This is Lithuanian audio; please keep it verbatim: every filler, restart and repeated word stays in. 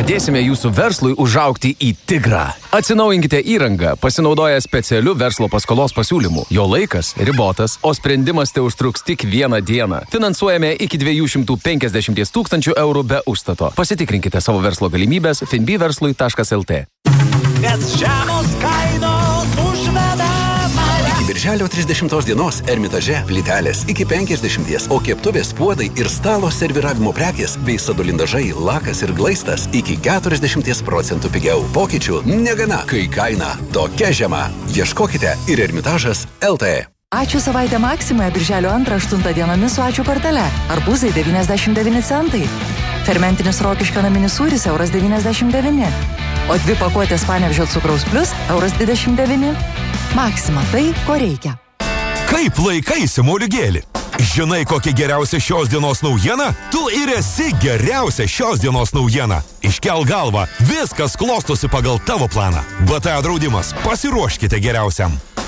Padėsime jūsų verslui užaugti į tigrą. Atsinaujinkite įrangą, pasinaudoję specialiu verslo paskolos pasiūlymu. Jo laikas ribotas, o sprendimas te užtruks tik vieną dieną. Finansuojame iki dviejų šimtų penkiasdešimties tūkstančių eurų be užstato. Pasitikrinkite savo verslo galimybės finbiverslui taškas lt. Nes žemos kainos užveda mane. Iki birželio trisdešimtos dienos Ermitaže plytelės iki penkiasdešimties, o keptuvės, puodai ir stalo serviravimo prekės bei sadulindažai, lakas ir glaistas iki keturiasdešimties procentų pigiau. Pokyčių negana, kai kaina tokia žema. Ieškokite ir Ermitažas lt. Ačiū savaitę Maksimoje birželio antrą aštuntą dienomis su ačiū kortele. Arbūzai devyniasdešimt devyni centai. Fermentinis Rokiškio naminis sūris euras devyniasdešimt devyni. O dvi pakuotės Panevėžio cukraus plius euras dvidešimt devyni. Maksima, tai ko reikia. Kaip laikaisi, moliūgėli? Žinai, kokia geriausia šios dienos naujiena? Tu ir esi geriausia šios dienos naujiena. Iškel galvą, viskas klostosi pagal tavo planą. B T A draudimas, pasiruoškite geriausiam.